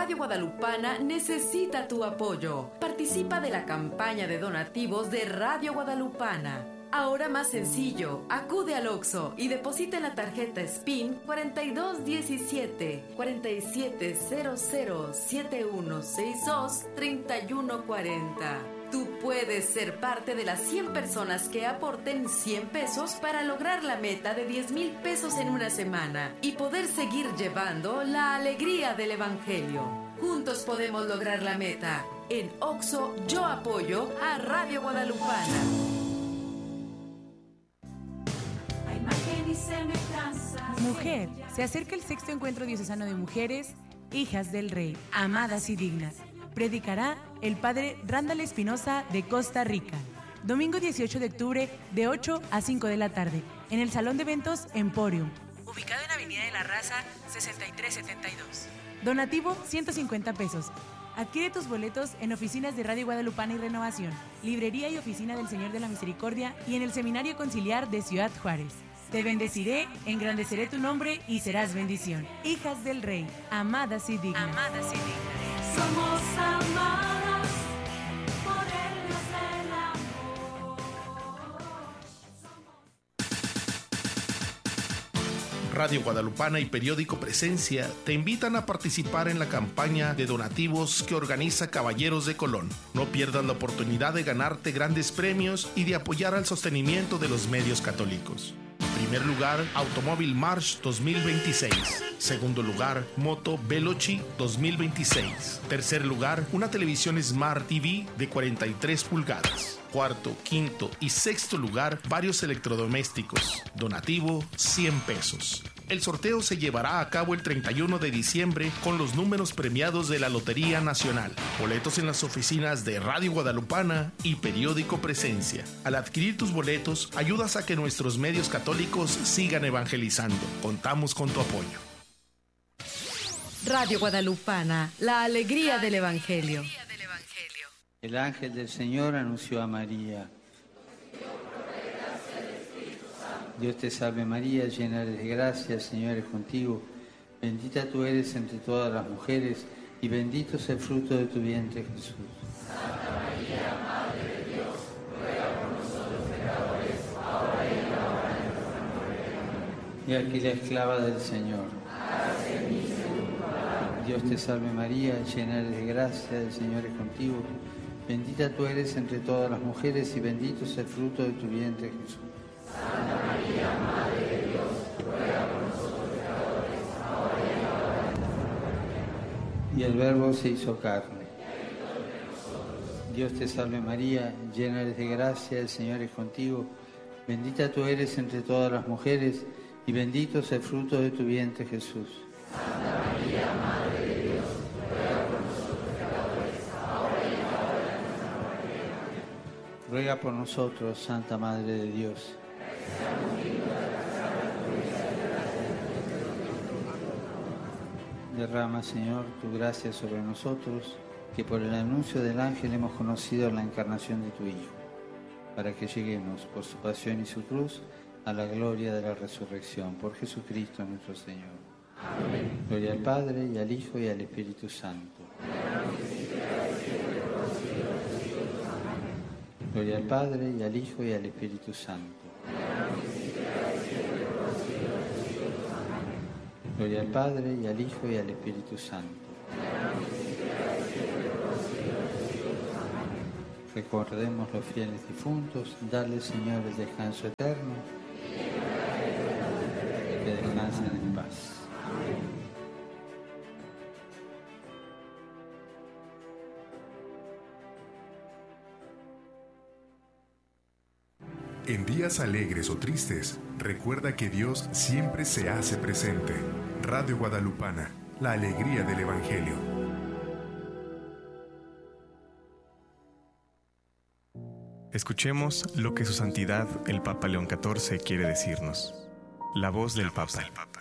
Radio Guadalupana necesita tu apoyo. Participa de la campaña de donativos de Radio Guadalupana. Ahora más sencillo, acude al Oxxo y deposita en la tarjeta SPIN 4217 4700 7162 3140. Tú puedes ser parte de las 100 personas que aporten 100 pesos para lograr la meta de 10,000 pesos en una semana y poder seguir llevando la alegría del Evangelio. Juntos podemos lograr la meta. En Oxxo yo apoyo a Radio Guadalupana. Mujer, se acerca el sexto encuentro diocesano de mujeres, hijas del Rey, amadas y dignas. Predicará el padre Randall Espinosa de Costa Rica. Domingo 18 de octubre de 8 a 5 de la tarde, en el Salón de Eventos Emporium, ubicado en Avenida de la Raza 6372. Donativo 150 pesos. Adquiere tus boletos en oficinas de Radio Guadalupana y Renovación, librería y oficina del Señor de la Misericordia y en el Seminario Conciliar de Ciudad Juárez. Te bendeciré, engrandeceré tu nombre y serás bendición. Hijas del Rey, amadas y dignas. Amadas y dignas. Somos amadas por el Dios del amor. Radio Guadalupana y Periódico Presencia te invitan a participar en la campaña de donativos que organiza Caballeros de Colón. No pierdas la oportunidad de ganarte grandes premios y de apoyar al sostenimiento de los medios católicos. Primer lugar, Automóvil March 2026. Segundo lugar, Moto Veloci 2026. Tercer lugar, una televisión Smart TV de 43 pulgadas. Cuarto, quinto y sexto lugar, varios electrodomésticos. Donativo, 100 pesos. El sorteo se llevará a cabo el 31 de diciembre con los números premiados de la Lotería Nacional. Boletos en las oficinas de Radio Guadalupana y Periódico Presencia. Al adquirir tus boletos, ayudas a que nuestros medios católicos sigan evangelizando. Contamos con tu apoyo. Radio Guadalupana, la alegría del Evangelio. El ángel del Señor anunció a María. Dios te salve María, llena eres de gracia, el Señor es contigo. Bendita tú eres entre todas las mujeres y bendito es el fruto de tu vientre, Jesús. Santa María, Madre de Dios, ruega por nosotros pecadores, ahora y en la hora de nuestra muerte. Y aquí la esclava del Señor. Hágase en mí según tu palabra. Dios te salve María, llena eres de gracia, el Señor es contigo. Bendita tú eres entre todas las mujeres y bendito es el fruto de tu vientre, Jesús. Santa María, Madre de Dios, ruega por nosotros pecadores, ahora y en la hora de nuestra muerte. Y el Verbo se hizo carne. Dios te salve María, llena eres de gracia, el Señor es contigo. Bendita tú eres entre todas las mujeres y bendito es el fruto de tu vientre, Jesús. Santa María, Madre de Dios, ruega por nosotros pecadores, ahora y en la hora de nuestra muerte. Ruega por nosotros, Santa Madre de Dios. Derrama, Señor, tu gracia sobre nosotros, que por el anuncio del ángel hemos conocido la encarnación de tu Hijo, para que lleguemos por su pasión y su cruz a la gloria de la resurrección. Por Jesucristo nuestro Señor. Amén. Gloria al Padre, y al Hijo, y al Espíritu Santo. Gloria al Padre, y al Hijo, y al Espíritu Santo. Gloria al Padre, y al Hijo, y al Espíritu Santo. Recordemos los fieles difuntos, dale, Señor, el descanso eterno, que descansen en paz. En días alegres o tristes, recuerda que Dios siempre se hace presente. Radio Guadalupana, la alegría del Evangelio. Escuchemos lo que su santidad, el Papa León XIV, quiere decirnos. La voz del Papa.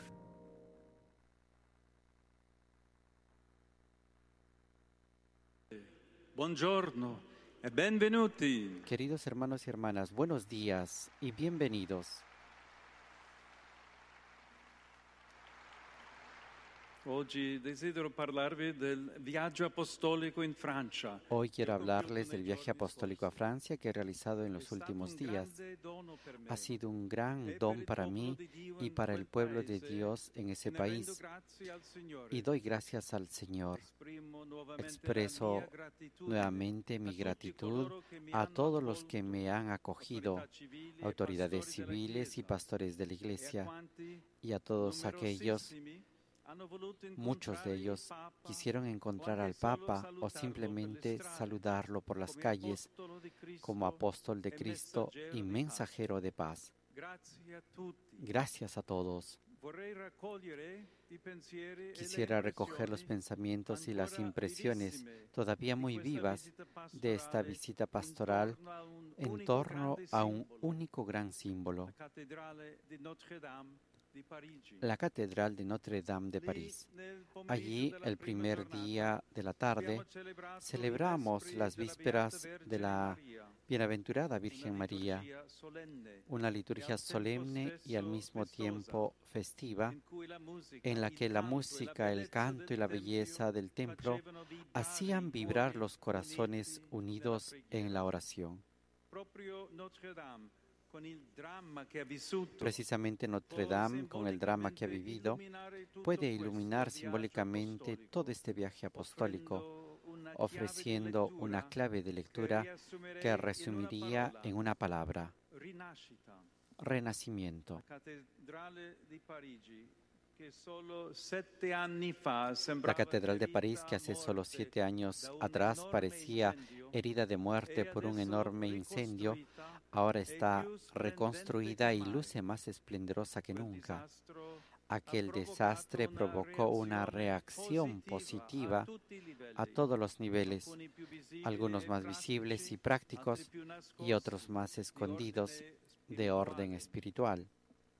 Buongiorno e benvenuti. Queridos hermanos y hermanas, buenos días y bienvenidos. Oggi desidero parlarvi del viaggio apostolico in Francia. Hoy quiero hablarles del viaje apostólico a Francia que he realizado en los últimos días. Ha sido un gran don para mí y para el pueblo de Dios en ese país. Y doy gracias al Señor. Expreso nuevamente mi gratitud a todos los que me han acogido, autoridades civiles y pastores de la Iglesia, y a todos aquellos. Muchos de ellos quisieron encontrar al Papa o simplemente saludarlo por las calles como apóstol de Cristo y mensajero de paz. Gracias a todos. Quisiera recoger los pensamientos y las impresiones todavía muy vivas de esta visita pastoral en torno a un único gran símbolo, la Catedral de Notre-Dame de París. Allí, el primer día de la tarde, celebramos las vísperas de la Bienaventurada Virgen María, una liturgia solemne y al mismo tiempo festiva, en la que la música, el canto y la belleza del templo hacían vibrar los corazones unidos en la oración. Precisamente Notre-Dame, con el drama que ha vivido, puede iluminar simbólicamente todo este viaje apostólico, ofreciendo una clave de lectura que resumiría en una palabra: renacimiento. La Catedral de París, que hace solo 7 años atrás parecía herida de muerte por un enorme incendio, ahora está reconstruida y luce más esplendorosa que nunca. Aquel desastre provocó una reacción positiva a todos los niveles, algunos más visibles y prácticos y otros más escondidos de orden espiritual.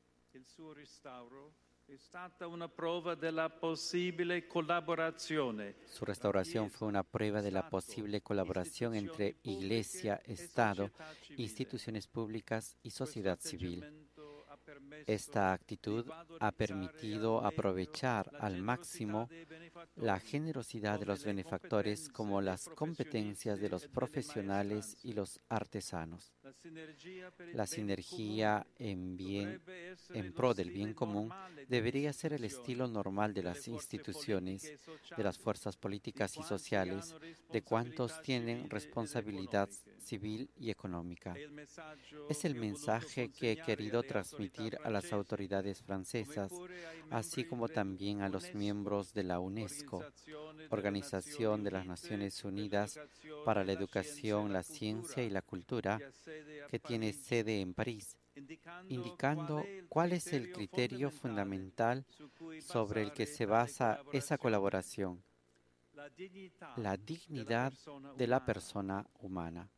Su restauración fue una prueba de la posible colaboración entre Iglesia, Estado, instituciones públicas y sociedad civil. Esta actitud ha permitido aprovechar al máximo la generosidad de los benefactores como las competencias de los profesionales y los artesanos. La sinergia en pro del bien común debería ser el estilo normal de las instituciones, de las fuerzas políticas y sociales, de cuantos tienen responsabilidad civil y económica. Es el mensaje que he querido transmitir a las autoridades francesas, así como también a los miembros de la UNESCO, Organización de las Naciones Unidas para la Educación, la Ciencia y la Cultura, que tiene sede en París, indicando cuál es el criterio fundamental sobre el que se basa esa colaboración: la dignidad de la persona humana.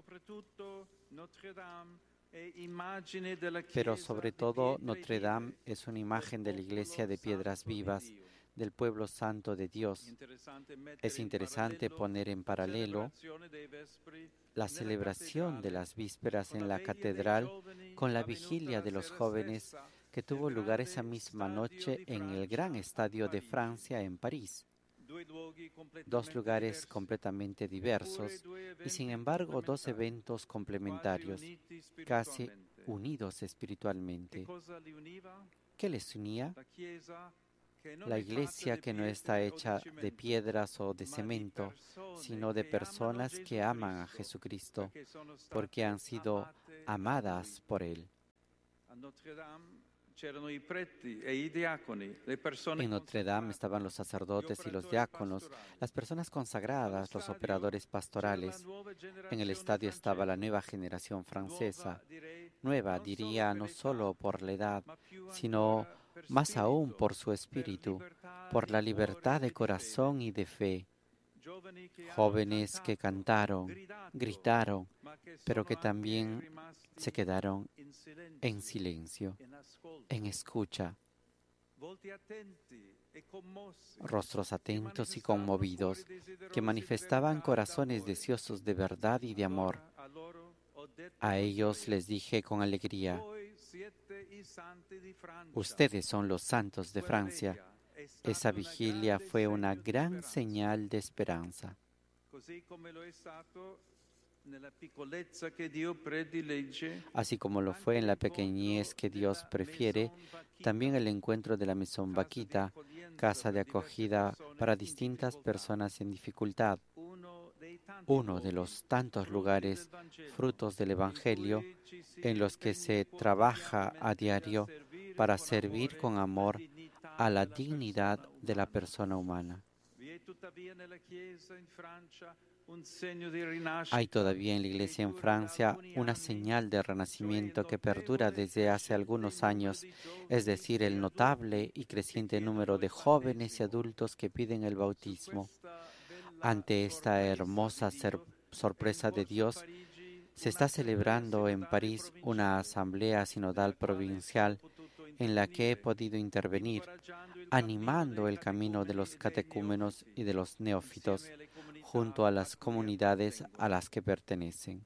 Pero sobre todo, Notre-Dame es una imagen de la Iglesia de piedras vivas, del pueblo santo de Dios. Es interesante poner en paralelo la celebración de las vísperas en la catedral con la vigilia de los jóvenes que tuvo lugar esa misma noche en el gran estadio de Francia en París. 2 lugares completamente diversos y sin embargo 2 eventos complementarios, casi unidos espiritualmente. ¿Qué les unía? La Iglesia, que no está hecha de piedras o de cemento, sino de personas que aman a Jesucristo, porque han sido amadas por Él. En Notre-Dame estaban los sacerdotes y los diáconos, las personas consagradas, los operadores pastorales. En el estadio estaba la nueva generación francesa. Nueva, diría, no solo por la edad, sino más aún por su espíritu, por la libertad de corazón y de fe. Jóvenes que cantaron, gritaron, pero que también se quedaron en silencio, en escucha. Rostros atentos y conmovidos, que manifestaban corazones deseosos de verdad y de amor. A ellos les dije con alegría: ustedes son los santos de Francia. Esa vigilia fue una gran señal de esperanza. Así como lo fue en la pequeñez que Dios prefiere, también el encuentro de la Maison Vaquita, casa de acogida para distintas personas en dificultad, uno de los tantos lugares frutos del Evangelio en los que se trabaja a diario para servir con amor a la dignidad de la persona humana. Hay todavía en la Iglesia en Francia una señal de renacimiento que perdura desde hace algunos años, es decir, el notable y creciente número de jóvenes y adultos que piden el bautismo. Ante esta hermosa sorpresa de Dios, se está celebrando en París una asamblea sinodal provincial en la que he podido intervenir, animando el camino de los catecúmenos y de los neófitos junto a las comunidades a las que pertenecen.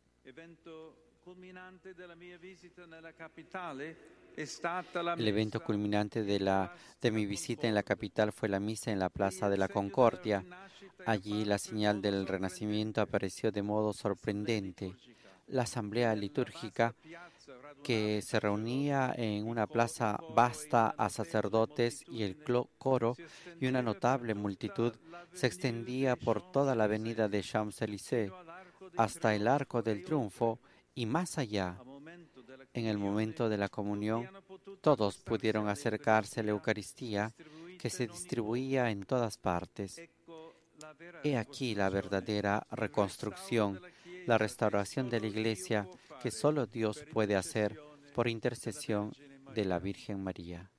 El evento culminante de mi visita en la capital fue la misa en la Plaza de la Concordia. Allí la señal del Renacimiento apareció de modo sorprendente. La asamblea litúrgica, que se reunía en una plaza vasta a sacerdotes y el coro y una notable multitud, se extendía por toda la avenida de Champs-Élysées hasta el Arco del Triunfo y más allá. En el momento de la comunión, todos pudieron acercarse a la Eucaristía, que se distribuía en todas partes. He aquí la verdadera reconstrucción, la restauración de la Iglesia que solo Dios puede hacer por intercesión de la Virgen María.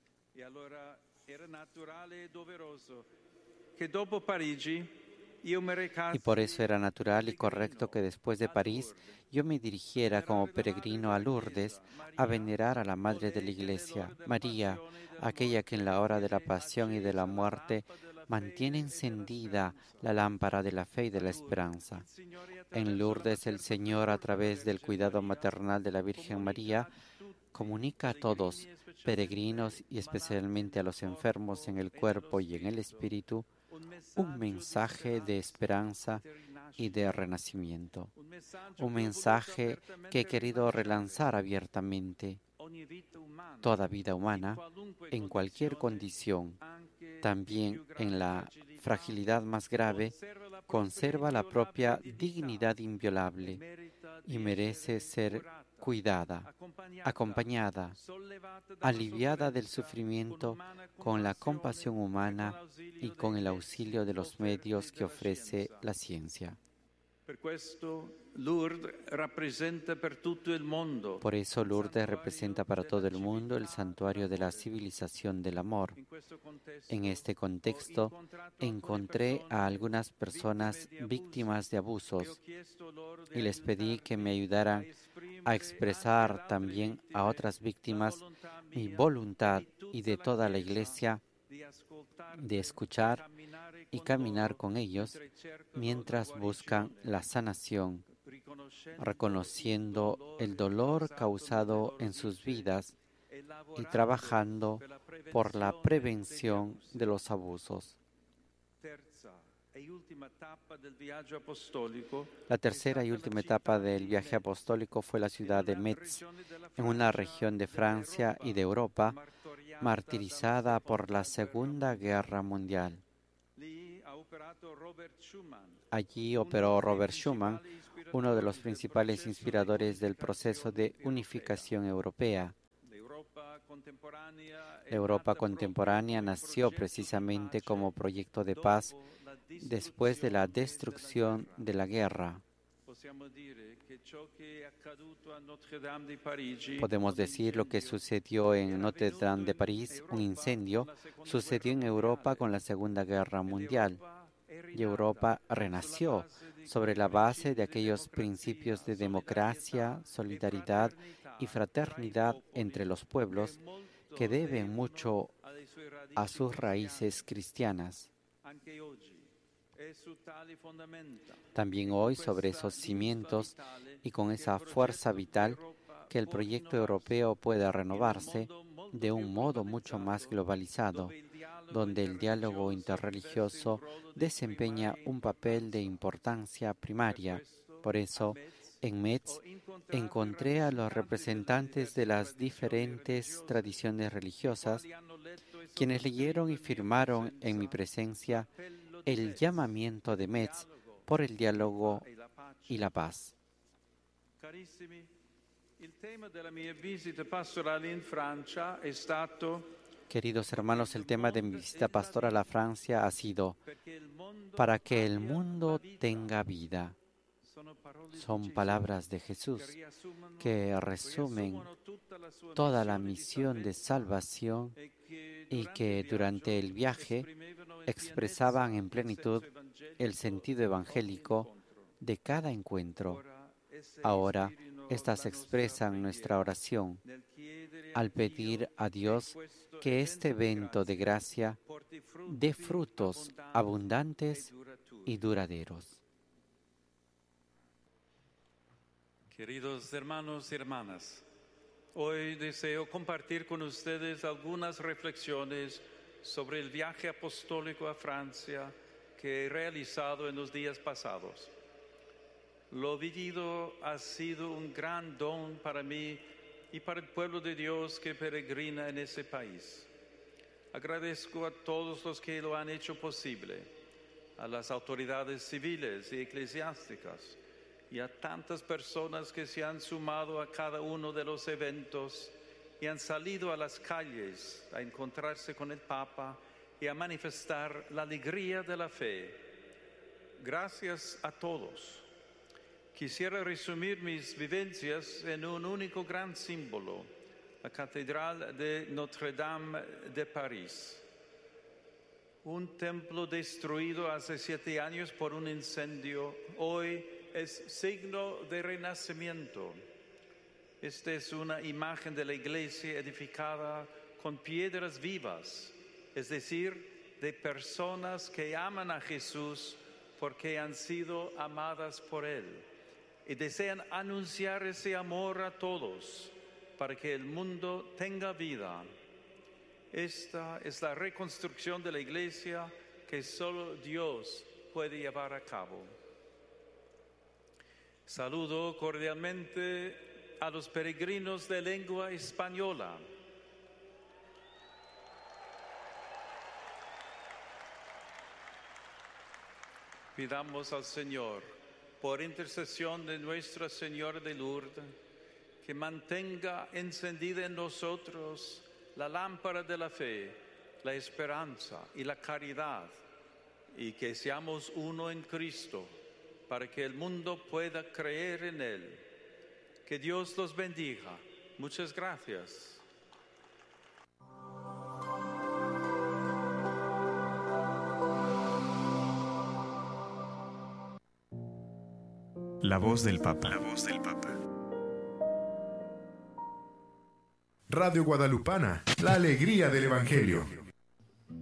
Y por eso era natural y correcto que después de París yo me dirigiera como peregrino a Lourdes a venerar a la Madre de la Iglesia, María, aquella que en la hora de la pasión y de la muerte mantiene encendida la lámpara de la fe y de la esperanza. En Lourdes el Señor, a través del cuidado maternal de la Virgen María, comunica a todos, peregrinos y especialmente a los enfermos en el cuerpo y en el espíritu, un mensaje de esperanza y de renacimiento. Un mensaje que he querido relanzar abiertamente. Toda vida humana, en cualquier condición, también en la fragilidad más grave, conserva la propia dignidad inviolable y merece ser cuidada, acompañada, aliviada del sufrimiento con la compasión humana y con el auxilio de los medios que ofrece la ciencia. Por eso Lourdes representa para todo el mundo el santuario de la civilización del amor. En este contexto encontré a algunas personas víctimas de abusos y les pedí que me ayudaran a expresar también a otras víctimas mi voluntad y de toda la Iglesia de escuchar y caminar con ellos mientras buscan la sanación, reconociendo el dolor causado en sus vidas y trabajando por la prevención de los abusos. La tercera y última etapa del viaje apostólico fue la ciudad de Metz, en una región de Francia y de Europa martirizada por la Segunda Guerra Mundial. Allí operó Robert Schuman, uno de los principales inspiradores del proceso de unificación europea. La Europa contemporánea nació precisamente como proyecto de paz después de la destrucción de la guerra. Podemos decir lo que sucedió en Notre Dame de París, un incendio, sucedió en Europa con la Segunda Guerra Mundial. Y Europa renació sobre la base de aquellos principios de democracia, solidaridad y fraternidad entre los pueblos que deben mucho a sus raíces cristianas. También hoy, sobre esos cimientos y con esa fuerza vital, que el proyecto europeo pueda renovarse de un modo mucho más globalizado, donde el diálogo interreligioso desempeña un papel de importancia primaria. Por eso, en Metz encontré a los representantes de las diferentes tradiciones religiosas, quienes leyeron y firmaron en mi presencia el llamamiento de Metz por el diálogo y la paz. Carissimi, il tema della mia visita pastorale in Francia è stato Queridos hermanos, el tema de mi visita pastoral a Francia ha sido para que el mundo tenga vida. Son palabras de Jesús que resumen toda la misión de salvación y que durante el viaje expresaban en plenitud el sentido evangélico de cada encuentro. Ahora, estas expresan nuestra oración al pedir a Dios que este evento de gracia dé frutos abundantes y duraderos. Queridos hermanos y hermanas, hoy deseo compartir con ustedes algunas reflexiones sobre el viaje apostólico a Francia que he realizado en los días pasados. Lo vivido ha sido un gran don para mí y para el pueblo de Dios que peregrina en ese país. Agradezco a todos los que lo han hecho posible, a las autoridades civiles y eclesiásticas, y a tantas personas que se han sumado a cada uno de los eventos y han salido a las calles a encontrarse con el Papa y a manifestar la alegría de la fe. Gracias a todos. Quisiera resumir mis vivencias en un único gran símbolo, la Catedral de Notre-Dame de París. Un templo destruido hace 7 años por un incendio, hoy es signo de renacimiento. Esta es una imagen de la iglesia edificada con piedras vivas, es decir, de personas que aman a Jesús porque han sido amadas por Él y desean anunciar ese amor a todos para que el mundo tenga vida. Esta es la reconstrucción de la iglesia que solo Dios puede llevar a cabo. Saludo cordialmente a los peregrinos de lengua española. Pidamos al Señor, por intercesión de Nuestra Señora de Lourdes, que mantenga encendida en nosotros la lámpara de la fe, la esperanza y la caridad, y que seamos uno en Cristo, para que el mundo pueda creer en Él. Que Dios los bendiga. Muchas gracias. La voz del Papa. La voz del Papa. Radio Guadalupana, la alegría del Evangelio.